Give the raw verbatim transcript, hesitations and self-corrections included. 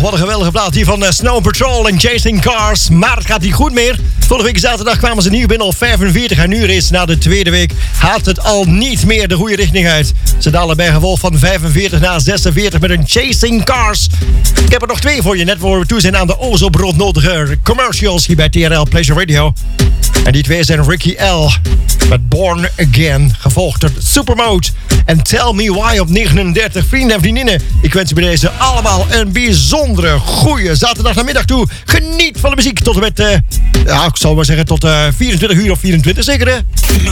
wat een geweldige plaat hier van uh, Snow Patrol en Chasing Cars. Maar het gaat niet goed meer. Vorige week zaterdag kwamen ze nieuw binnen op vijfenveertig. En nu is na de tweede week gaat het al niet meer de goede richting uit. Ze dalen bij gevolg van vijfenveertig naar zesenveertig met een Chasing Cars. Ik heb er nog twee voor je, net voor we toe zijn aan de o zo broodnodige commercials hier bij T R L Pleasure Radio. En die twee zijn Ricky L. met Born Again, gevolgd door Supermode en Tell Me Why op negenendertig. Vrienden en vriendinnen, ik wens u bij deze allemaal een bijzondere goede zaterdagmiddag toe. Geniet van de muziek tot en met, uh, ja, ik zal maar zeggen, tot uh, vierentwintig uur of vierentwintig zeker, hè?